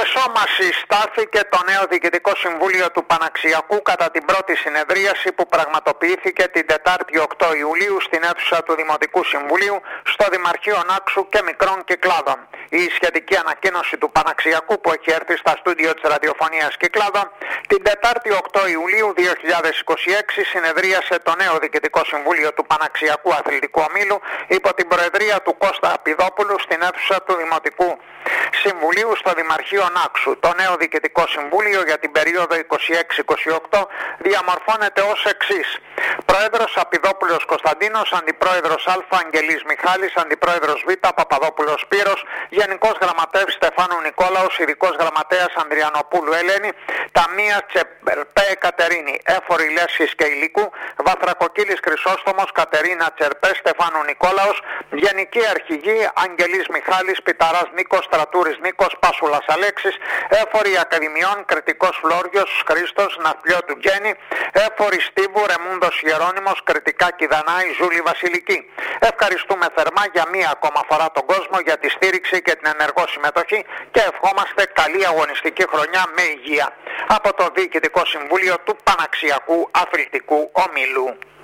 σώμα συστάθηκε το νέο Διοικητικό Συμβούλιο του Παναξιακού κατά την πρώτη συνεδρίαση που πραγματοποιήθηκε την Τετάρτη 8 Ιουλίου στην αίθουσα του Δημοτικού Συμβουλίου στο Δημαρχείο Νάξου και Μικρών Κυκλάδων. Η σχετική ανακοίνωση του Παναξιακού που έχει έρθει στα στούντιο της ραδιοφωνίας Κυκλάδων την Τετάρτη 8 Ιουλίου 2026 συνεδρίασε το νέο Διοικητικό Συμβούλιο του Παναξιακού Αθλητικού Ομίλου υπό την προεδρία του Κώστα Απιδόπουλου στην αίθουσα του Δημοτικού Συμβουλίου στο Δημαρχείο Νάξου. Το νέο Διοικητικό Συμβούλιο για την περίοδο 26-28 διαμορφώνεται ως εξής: Πρόεδρος Απιδόπουλος Κωνσταντίνος, Αντιπρόεδρος Α Αγγελής Μιχάλης, Αντιπρόεδρος Β Παπαδόπουλος Σπύρος, Γενικός Γραμματεύς Στεφάνου Νικόλαος, Ειδικός Γραμματέας Ανδριανοπούλου Ελένη, Ταμεία Τσερπέ Κατερίνη, Έφορη Λέσχης και Υλικού, Βαθρακοκύλης Χρυσόστομος, Κατερίνα Τσερπέ Στεφάνου Νικόλαος, Γενική Αρχηγή Αγγελής Μιχάλης, Πιταράς Νίκος, Στρατούρης Νίκος, Πάσουλας Αλέξης, Έφορη Ακαδημιών Κρητικός Φλόριος Χρήστος, Ναυπλιώτου Τζένη, Έφορη Στίβου Ρεμούντος Γερόνιμος, Κρητικά Κιδανάη Ζούλη Βασιλική. Ευχαριστούμε θερμά για μία ακόμα φορά τον κόσμο για τη στήριξη και την ενεργό συμμετοχή και ευχόμαστε καλή αγωνιστική χρονιά με υγεία. Από το Διοικητικό Συμβούλιο του Παναξιακού Αθλητικού Ομίλου.